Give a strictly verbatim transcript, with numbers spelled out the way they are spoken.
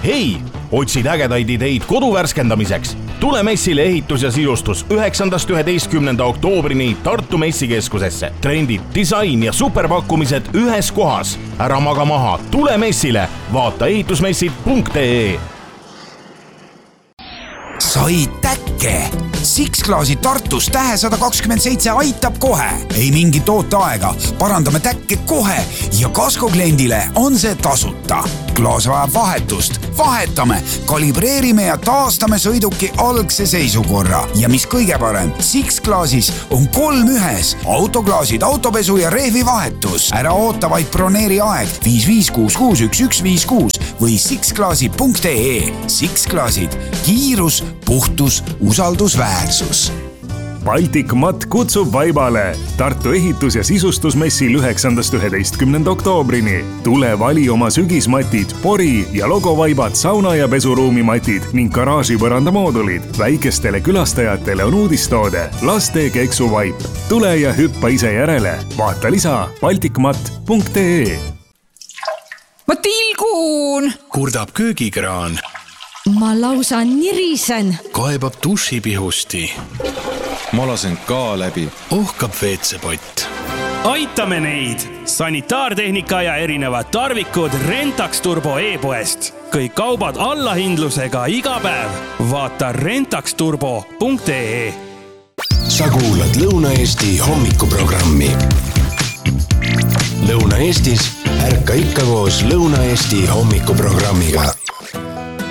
hei, otsid ägedaid ideid kodu värskendamiseks? Tule messile ehitus ja sisustus üheksandast üheteistkümnenda oktoobrini Tartu messikeskusesse. Trendid, disain ja superpakkumised ühes kohas. Ära maga maha, tule messile, vaata ehitusmessid punkt ee. Sai täkke! Six Claasi Tartus tähe sada kakskümmend seitse aitab kohe. Ei mingi tooteaega, parandame täkke kohe ja kaskokliendile on see tasuta. Klaas vajab vahetust. Vahetame, kalibreerime ja taastame sõiduki algse seisukorra. Ja mis kõige parem, Six Claasis on kolm ühes. Autoklaasid, autopesu ja rehvi vahetus. Ära oota vaid broneeri aeg viis viis kuus kuus üks üks viis kuus või six claasi punkt ee. Six Claasid, kiirus, puhtus, usaldusväärsus. Baltikmat kutsub vaibale Tartu ehitus- ja sisustusmessil üheksandast üheteistkümnenda oktoobrini. Tule vali oma sügismatid, pori ja logovaibad, sauna- ja pesuruumi matid ning garaaži põrandamoodulid. Väikestele külastajatele on uudistoode laste keksuvaip. Tule ja hüppa ise järele. Vaata lisa baltikmat punkt ee. Ma tilgun! Kurdab köögikraan. Ma lausa nirisen. Kaebab dušipihusti. Ma lasen ka läbi. Ohkab veetsepott. Aitame neid! Sanitaartehnika ja erinevad tarvikud Rentax Turbo e-poest. Kõik kaubad allahindlusega iga päev. Vaata rentax turbo punkt ee. Sa kuulad Lõuna-Eesti hommikuprogrammi. Lõuna-Eestis ärka ikka koos Lõuna-Eesti hommikuprogrammiga.